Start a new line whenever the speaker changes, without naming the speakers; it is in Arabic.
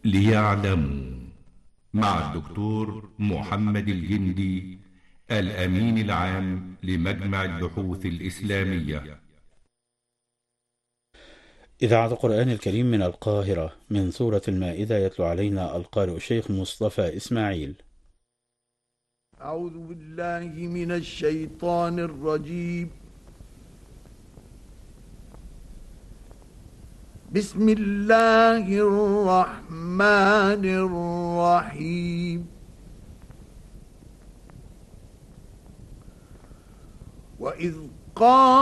ليعلموا، مع الدكتور محمد الجندي، الأمين العام لمجمع البحوث الإسلامية.
إذاعة القرآن الكريم من القاهرة، من سورة المائدة، يتلو علينا القارئ الشيخ مصطفى إسماعيل.
أعوذ بالله من الشيطان الرجيم. بسم الله الرحمن الرحيم. وإذ قال